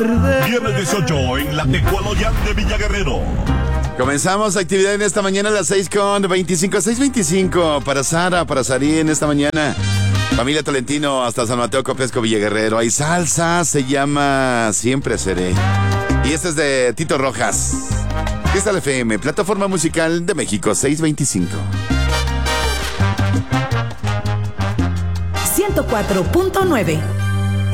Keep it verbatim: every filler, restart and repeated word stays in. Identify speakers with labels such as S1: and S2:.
S1: Viernes dieciocho en la Tecualoyan de Villa Guerrero.
S2: Comenzamos actividad en esta mañana a las seis con veinticinco, seis veinticinco para Sara, para Sarí en esta mañana. Familia Tolentino hasta San Mateo Copesco, Villa Guerrero. Hay salsa, se llama Siempre Seré. Y este es de Tito Rojas. Esta es la F M, plataforma musical de México, seis veinticinco.
S3: ciento cuatro punto nueve.